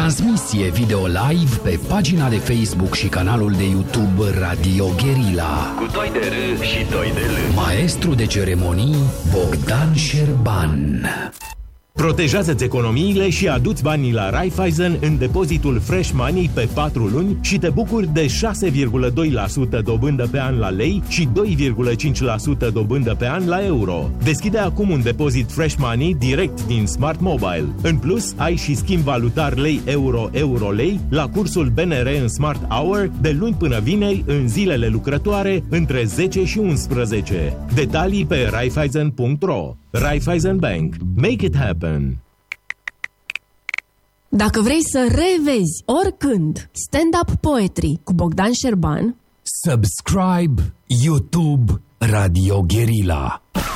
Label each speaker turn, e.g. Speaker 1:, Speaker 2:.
Speaker 1: Transmisie video live pe pagina de Facebook și canalul de YouTube Radio Guerilla.
Speaker 2: Cu doi de R și doi de L.
Speaker 1: Maestru de ceremonii Bogdan Șerban.
Speaker 3: Protejează-ți economiile și adu-ți banii la Raiffeisen în depozitul Fresh Money pe 4 luni și te bucuri de 6,2% dobândă pe an la lei și 2,5% dobândă pe an la euro. Deschide acum un depozit Fresh Money direct din Smart Mobile. În plus, ai și schimb valutar lei-euro-euro-lei la cursul BNR în Smart Hour de luni până vineri în zilele lucrătoare între 10 și 11. Detalii pe Raiffeisen.ro. Raiffeisen Bank. Make it happen.
Speaker 4: Dacă vrei să revezi oricând stand-up poetry cu Bogdan Șerban,
Speaker 1: Subscribe YouTube Radio Guerilla.